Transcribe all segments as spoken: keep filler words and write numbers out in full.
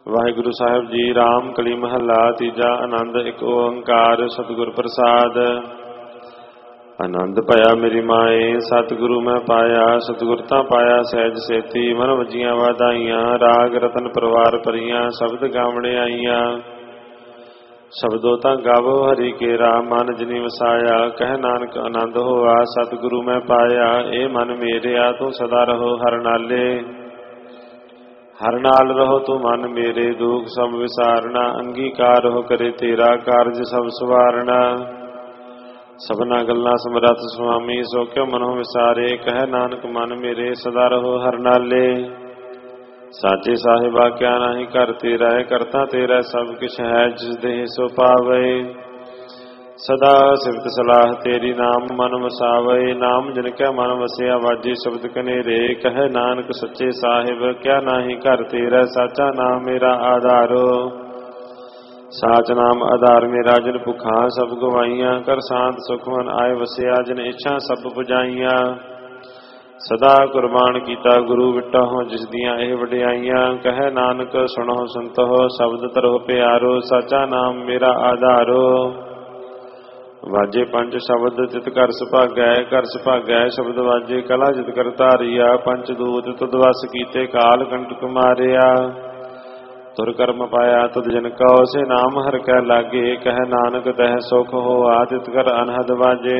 ਵਾਹਿਗੁਰੂ ਸਾਹਿਬ ਜੀ। ਰਾਮ ਕਲੀ ਮਹੱਲਾ ਤੀਜਾ। ਆਨੰਦ ਇੱਕ ਓੰਕਾਰ ਸਤਿਗੁਰ ਪ੍ਰਸਾਦ। ਆਨੰਦ ਭਇਆ ਮੇਰੀ ਮਾਏ ਸਤਿਗੁਰੂ ਮੈਂ ਪਾਇਆ, ਸਤਿਗੁਰ ਤਾਂ ਪਾਇਆ ਸਹਿਜ ਸੇਤੀ। ਮਨ ਵਜੀਆਂ ਵਾਧਾਈਆਂ ਰਾਗ ਰਤਨ ਪਰਵਾਰ ਭਰੀਆਂ, ਸ਼ਬਦ ਗਾਵਣੇ ਆਈਆਂ। ਸ਼ਬਦੋ ਤਾਂ ਗਾਵੋ ਹਰੀ ਕੇਰਾ, ਮਨ ਜਿਨੀ ਵਸਾਇਆ। ਕਹਿ ਨਾਨਕ ਆਨੰਦ ਹੋਆ ਸਤਿਗੁਰੂ ਮੈਂ ਪਾਇਆ। ਇਹ ਮਨ ਮੇਰਿਆ ਤੂੰ ਸਦਾ ਰਹੋ ਹਰ ਨਾਲੇ, ਹਰ ਨਾਲ ਰਹੋ ਤੂੰ ਮਨ ਮੇਰੇ। ਦੁਖ ਸਭ ਵਿਸਾਰਨਾ, ਅੰਗੀਕਾਰ ਹੋ ਕਰੇ ਤੇਰਾ ਕਾਰਜ ਸਭ ਸਵਾਰਨਾ। ਸਭਨਾ ਗੱਲਾਂ ਸਮਰੱਥ ਸੁਆਮੀ, ਸੋ ਕਿਉ ਮਨੋ ਵਿਸਾਰੇ। ਕਹਿ ਨਾਨਕ ਮਨ ਮੇਰੇ ਸਦਾ ਰਹੋ ਹਰ ਨਾਲੇ। ਸਾਚੇ ਸਾਹਿਬਾ ਕਿਆ ਨਾਹੀ ਘਰ ਤੇਰਾ ਹੈ, ਕਰਤਾ ਤੇਰਾ ਸਭ ਕਿਛ ਹੈ। ਜਿਸ ਦੇਹ ਸੋ ਪਾਵੇ ਸਦਾ ਸਿਫਤ ਸਲਾਹ ਤੇਰੀ, ਨਾਮ ਮਨ ਵਸਾਵੇ। ਨਾਮ ਜਿਨ ਕੈ ਮਨ ਵਸਿਆ, ਵਾਜੇ ਸ਼ਬਦ ਕਨੇਰੇ। ਕਹਿ ਨਾਨਕ ਸੱਚੇ ਸਾਹਿਬ ਕਿਆ ਨਾਹੀ ਘਰ ਤੇਰਾ, ਸਾਚਾ ਨਾਮ ਮੇਰਾ ਆਧਾਰੋ। ਸਾਚ ਨਾਮ ਆਧਾਰ ਮੇਰਾ, ਜਿਨ ਭੁੱਖਾਂ ਸਭ ਗਵਾਈਆਂ। ਕਰ ਸ਼ਾਂਤ ਸੁਖ ਮਨ ਆਏ ਵਸਿਆ, ਜਿਨ ਇੱਛਾ ਸਭ ਪੁਜਾਈਆਂ। ਸਦਾ ਕੁਰਬਾਨ ਕੀਤਾ ਗੁਰੂ ਵਿਟਹੁ, ਜਿਸ ਦੀਆਂ ਇਹ ਵਡਿਆਈਆਂ। ਕਹਿ ਨਾਨਕ ਸੁਣੋ ਸੰਤੋ ਸ਼ਬਦ ਧਰੋ ਪਿਆਰੋ, ਸਾਚਾ ਨਾਮ ਮੇਰਾ ਆਧਾਰੋ। ਵਾਜੇ ਪੰਜ ਸ਼ਬਦ ਜਿਤ ਕਰ ਸੁਭਾਗੈ, ਕਰ ਸੁਭਾਗੈ ਸ਼ਬਦ ਵਾਜੇ। ਕਲਾ ਜਿਤ ਕਰ ਧਾਰੀਆ, ਪੰਜ ਦੂਤ ਤੁਧ ਵਸ ਕੀਤੇ। ਕਾਲ ਕੰਟਕ ਮਾਰਿਆ, ਤੁਰ ਕਰਮ ਪਾਇਆ ਤੁਧ ਜਨ ਕਉ। ਸੇ ਨਾਮ ਹਰਿ ਕੈ ਲਾਗੇ, ਕਹਿ ਨਾਨਕ ਤਹਿ ਸੁਖ ਹੋਆ। ਤਿਤ ਕਰ ਅਨਹਦ ਵਾਜੇ,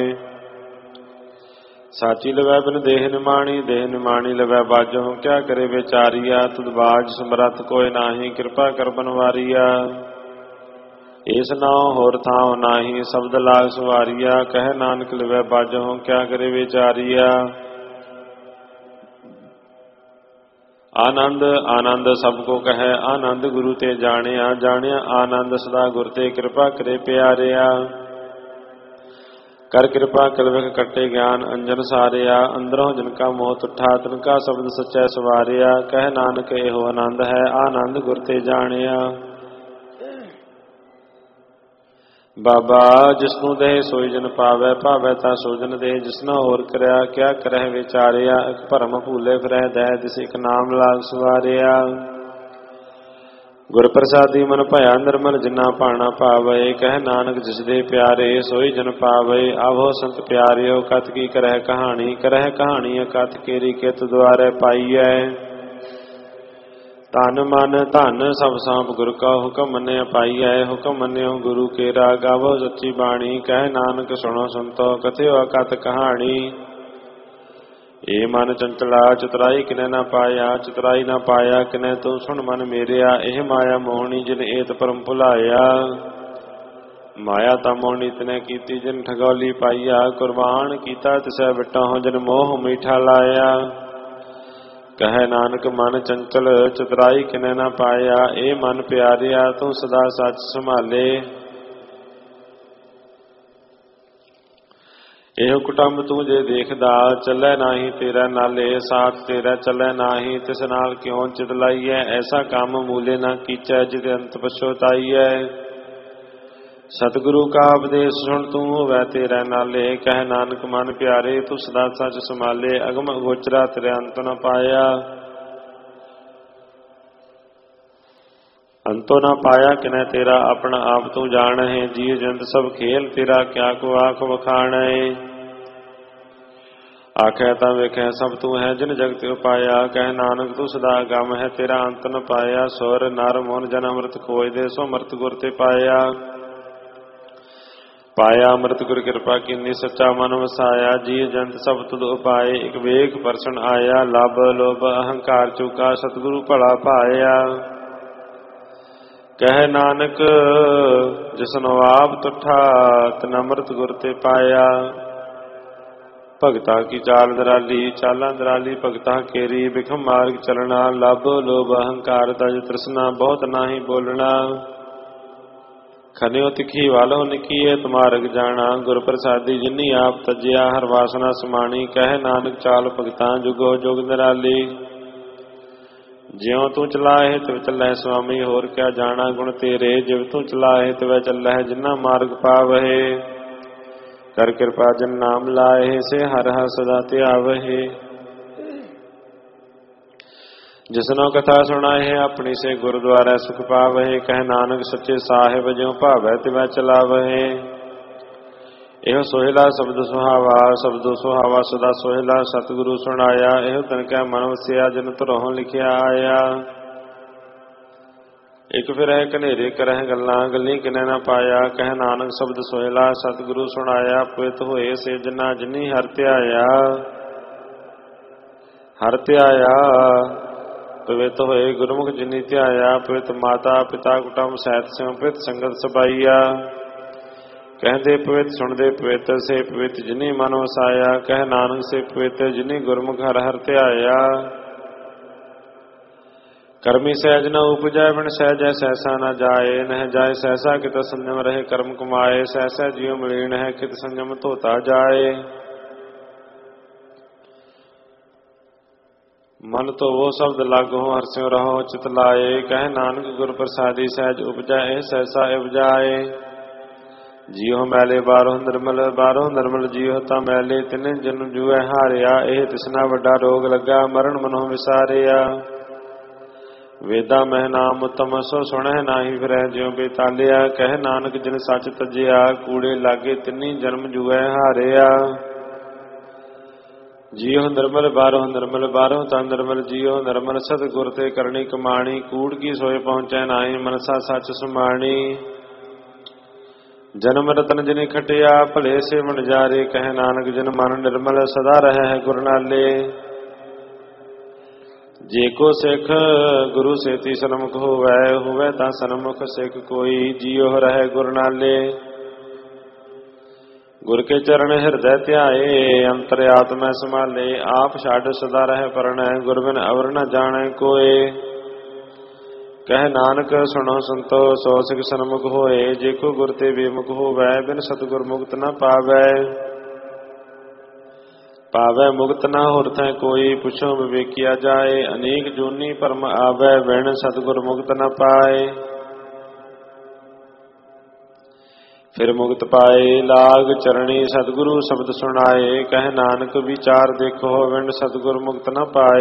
ਸਾਚੀ ਲਵੈ ਬਿਨ ਦੇਹ ਨਿਮਾਣੀ। ਦੇਹ ਨਿਮਾਣੀ ਲਵੈ ਬਾਜੋ, ਕਿਆ ਕਰੇ ਵਿਚਾਰੀਆ। ਤੁਧ ਬਾਜ ਸਮਰੱਥ ਕੋਇ ਨਾਹੀ, ਕਿਰਪਾ ਕਰ ਬਨਵਾਰੀਆ। ਇਸ ਨਾਉ ਹੋਰ ਥਾਉ ਨਾਹੀ, ਸ਼ਬਦ ਲਾਗ ਸਵਾਰੀਆ। ਕਹਿ ਨਾਨਕ ਲਵੈ ਬਾਜੋ, ਕਿਆ ਕਰੇ ਵਿਚਾਰੀਆ। ਆਨੰਦ ਆਨੰਦ ਸਭ ਕੋ ਕਹੈ, ਆਨੰਦ ਗੁਰੂ ਤੇ ਜਾਣਿਆ। ਜਾਣਿਆ ਆਨੰਦ ਸਦਾ ਗੁਰ ਤੇ, ਕਿਰਪਾ ਕਰੇ ਪਿਆਰਿਆ। ਕਰ ਕਿਰਪਾ ਕਲਵਿਖ ਕੱਟੇ ਗਿਆਨ ਅੰਜਨ ਸਾਰਿਆ। ਅੰਦਰੋਂ ਜਿਨ ਕਾ ਮੋਹ ਤੁਠਾ, ਤਿਨ ਕਾ ਸ਼ਬਦ ਸੱਚੈ ਸਵਾਰਿਆ। ਕਹਿ ਨਾਨਕ ਇਹੋ ਆਨੰਦ ਹੈ, ਆਨੰਦ ਗੁਰ ਤੇ ਜਾਣਿਆ। ਬਾਬਾ ਜਿਸਨੂੰ ਦੇਹ ਸੋਈ ਜਨ ਪਾਵੈ, ਭਾਵੈ ਤਾਂ ਸੋ ਜਨ ਦੇਹ। ਜਿਸਨਾ ਹੋਰ ਕਰਿਆ ਕਿਆ ਕਰਹਿ ਵਿਚਾਰਿਆ। ਇੱਕ ਭਰਮ ਭੂਲੇ ਫਿਰਹਿ ਦਹਿ, ਦਿਸ ਇੱਕ ਨਾਮ ਲਾਗ ਸਵਾਰਿਆ। ਗੁਰ ਪ੍ਰਸਾਦੀ ਮਨ ਭਇਆ ਨਿਰਮਲ, ਜਿਨਾ ਭਾਣਾ ਪਾਵੇ। ਕਹਿ ਨਾਨਕ ਜਿਸ ਦੇ ਪਿਆਰੇ, ਸੋਈ ਜਨ ਪਾਵੇ। ਆਵੋ ਸੰਤ ਪਿਆਰਿਓ ਕਥ ਕੀ ਕਰਹਿ ਕਹਾਣੀ। ਕਰਹਿ ਕਹਾਣੀ ਅਕਥ ਕੇਰੀ, ਕਿਤ ਦੁਆਰੇ ਪਾਈਐ। ਤਨ ਮਨ ਧਨ ਸਭ ਸਾਂਭ ਗੁਰ ਕਾ, ਹੁਕਮ ਮੰਨਿਆ ਪਾਈਐ। ਹੁਕਮ ਮੰਨਿਓ ਗੁਰੂ ਕੇਰਾ, ਗਾਵੋ ਸੱਚੀ ਬਾਣੀ। ਕਹਿ ਨਾਨਕ ਸੁਣੋ ਸੰਤੋ ਕਥਿਓ ਅਕਥ ਕਹਾਣੀ। ਏ ਮਨ ਚੰਚਲਾ ਚਤੁਰਾਈ ਕਿਨੈ ਨਾ ਪਾਇਆ, ਚਤੁਰਾਈ ਨਾ ਪਾਇਆ ਕਿਨੈ ਤੂੰ ਸੁਣ ਮਨ ਮੇਰਿਆ। ਇਹ ਮਾਇਆ ਮੋਹਣੀ ਜਿਨ ਏਤ ਪਰਮ ਭੁਲਾਇਆ। ਮਾਇਆ ਤਾਂ ਮੋਹਣੀ ਤਿਨੈ ਕੀਤੀ, ਜਿਨ ਠਗੌਲੀ ਪਾਈਆ। ਕੁਰਬਾਨ ਕੀਤਾ ਤਿਸੈ ਵਿਟਹੁ, ਜਿਨ ਮੋਹ ਮੀਠਾ ਲਾਇਆ। ਕਹਿ ਨਾਨਕ ਮਨ ਚੰਚਲ ਚਤੁਰਾਈ ਕਿਨੈ ਨਾ ਪਾਇਆ। ਇਹ ਮਨ ਪਿਆਰਿਆ ਤੂੰ ਸਦਾ ਸੱਚ ਸੰਭਾਲੇ। ਇਹੋ ਕੁਟੰਬ ਤੂੰ ਜੇ ਦੇਖਦਾ, ਚੱਲੈ ਨਾਹੀ ਤੇਰਾ ਨਾਲੇ। ਸਾਥ ਤੇਰਾ ਚੱਲੈ ਨਾਹੀ, ਤਿਸ ਨਾਲ ਕਿਉਂ ਚਿਤ ਲਾਈਐ। ਐਸਾ ਕੰਮ ਮੂਲੇ ਨਾ ਕੀਚੈ, ਜਿਤ ਅੰਤ ਪਛੋਤਾਈਐ। ਸਤਿਗੁਰੂ ਕਾ ਉਪਦੇਸ਼ ਸੁਣ ਤੂੰ ਹੋਵੈ ਤੇਰਾ ਨਾਲੇ। ਕਹਿ ਨਾਨਕ ਮਨ ਪਿਆਰੇ ਤੂੰ ਸਦਾ ਸੱਚ ਸੰਭਾਲੇ। ਅਗਮ ਅਗੋਚਰਾ ਤੇਰੇ ਅੰਤ ਨ ਪਾਇਆ, ਅੰਤੋ ਨਾ ਪਾਇਆ ਕਿਨੈ ਤੇਰਾ। ਆਪਣਾ ਆਪ ਤੂੰ ਜਾਣਹਿ, ਜੀਵ ਜੰਤ ਸਭ ਖੇਲ ਤੇਰਾ। ਕਿਆ ਕੋ ਆਖ ਵਖਾਣੈ, ਆਖੈ ਤਾਂ ਵੇਖੈ ਸਭ ਤੂੰ ਹੈ, ਜਿਨ ਜਗਤ ਉਪਾਇਆ। ਕਹਿ ਨਾਨਕ ਤੂੰ ਸਦਾ ਗਮ ਹੈ, ਤੇਰਾ ਅੰਤ ਨ ਪਾਇਆ। ਸੁਰ ਨਰ ਮੋਨ ਜਨ ਅੰਮ੍ਰਿਤ ਖੋਜਦੇ, ਸੋ ਅੰਮ੍ਰਿਤ ਗੁਰ ਤੇ ਪਾਇਆ। ਪਾਇਆ ਅੰਮ੍ਰਿਤ ਗੁਰ ਕਿਰਪਾ ਕੀਨੀ, ਸੱਚਾ ਮਨ ਵਸਾਇਆ। ਜੀਵ ਜੰਤ ਸਭ ਤੁਧ ਉਪਾਏ, ਇਕ ਵੇਖ ਪਰਸਨ ਆਇਆ। ਲਬ ਲੋਭ ਅਹੰਕਾਰ ਚੁਕਾ, ਸਤਿਗੁਰੂ ਭਲਾ ਪਾਇਆ। ਕਹਿ ਨਾਨਕ ਜਿਸਨੂੰ ਆਪ ਤੁਠਾ, ਤਿਨ ਅੰਮ੍ਰਿਤ ਗੁਰ ਤੇ ਪਾਇਆ। ਭਗਤਾ ਕੀ ਚਾਲ ਦਰਾਲੀ, ਚਾਲਾਂ ਦਰਾਲੀ ਭਗਤਾ ਕੇਰੀ। ਬਿਖਮ ਮਾਰਗ ਚਲਣਾ, ਲਬ ਲੋਭ ਅਹੰਕਾਰ ਤਜ ਤ੍ਰਿਸ਼ਨਾ। ਬਹੁਤ ਨਾਹੀ ਬੋਲਣਾ, ਖਨਿਓ ਤਿੱਖੀ ਵਾਲੋ ਨਿਕੀਏ ਤੁਮਾਰਗ ਜਾਣਾ। ਗੁਰ ਪ੍ਰਸਾਦੀ ਜਿਨੀ ਆਪ ਤਜਿਆ, ਹਰ ਵਾਸਨਾ ਸਮਾਣੀ। ਕਹਿ ਨਾਨਕ ਚਾਲ ਭਗਤਾਂ ਜੁਗੋ ਜੁਗ ਨਿਰਾਲੀ। ਜਿਉ ਤੂੰ ਚਲਾਹੇ ਤਿਵ ਚੱਲੈ ਸੁਆਮੀ, ਹੋਰ ਕਿਆ ਜਾਣਾ ਗੁਣ ਤੇਰੇ। ਜਿਵ ਤੂੰ ਚਲਾਹੇ ਤਿਵੈ ਚੱਲੈ, ਜਿਨਾ ਮਾਰਗ ਪਾਵਹਿ। ਕਰ ਕਿਰਪਾ ਜਿਨ ਨਾਮ ਲਾਏ, ਸੇ ਹਰਿ ਹਰਿ ਸਦਾ ਧਿਆਵਹਿ। जिसनो कथा सुनाए अपनी से गुरुद्वारा सुख पावहे। कह नानक सच्चे साहिब ज्यों भावै तिवै चलावहे। एहो सोहिला शब्द सुहावा शब्दो सुहावा सदा सोहिला सतगुरु सुनाया। एहो तन कै मन वसिया जिन तुरहों लिखिया आया। एक फिर कनेरे करह गल्लां गली किने न पाया। कह नानक शब्द सोहिला सतगुरु सुनाया। पवित होए से जिन्ना जिनी हर ध्याया। हर ध्याया पवित होए गुरमुख जिनी ध्याया। पवित माता पिता कुटुंब सहित सिंह पवित संगत सबाईया। कहते पवित सुनते पवित से पवित जिनी मन वसाया। कह नानक से पवित जिनी गुरमुख हर हर ध्याया। कर्मी सहज न उपजय बिन सहज सहसा न जाए। नह जाए सहसा कित संयम रहे कर्म कमाए। सहसा जीव मलीन है कित संयम धोता जाए। मन तो वो शब्द लागो हर्ष्यों रहो चित लाए। कह नानक गुर प्रसादी सहज उपजाए सहसा उपजाए। जियो मैले बारों निर्मल बारों निर्मल जियो ता मैले। तिने जन जुए हारिया एह तिसना वड्डा रोग लगा मरण मनों विसारिया। वेदा मह नाम उत्तम सो सुनह नाही फिर ज्यों बेतालिया। कह नानक जिन सच तजिया कूड़े लागे तिन्नी जन्म जुए हारिया। जियो निर्मल बारो निर्मल बारो ता निर्मल जियो निर्मल सतगुर ते करनी कमाणी। कूड़ की सोए पहुंचे नाई मनसा सच सुमाणी। जन्म रतन जिनी खटिया भले से मन जारे। कह नानक जिन मन निर्मल सदा रहे है गुर नाले। जे को सिख गुरु सेती सन्मुख होवै होवै ता सन्मुख सिख कोई। जियो रहे गुर नाले। गुर के चरण हृदय ध्याए अंतर आत्मा संभाले। आप छाड़ सदा रह परनै गुर बिन अवर न जाने कोय। कह नानक सुनो संतो सो सिख सन्मुख होए। जेको गुर ते बेमुख होवै बिन सतगुर मुक्त न पावै। पावै मुक्त न होर थै कोई पुछो विवेकिया जाए। अनेक जूनी परम आवै बिन सतगुर मुक्त न पाए। फिर मुक्त पाए लाग चरणी सतगुरु शब्द सुनाए। कह नानक विचार देखो विण सतगुर मुक्त न पाए।